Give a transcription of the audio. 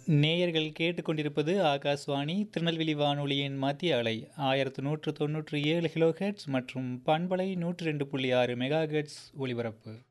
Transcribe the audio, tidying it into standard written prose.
நேயர்கள் கேட்டுக்கொண்டிருப்பது ஆகாஷ்வாணி திருநெல்வேலி வானொலியின் மத்திய அலை 1197 கிலோஹெர்ட்ஸ் மற்றும் பண்பலை 102.6 மெகாஹெர்ட்ஸ் ஒலிபரப்பு.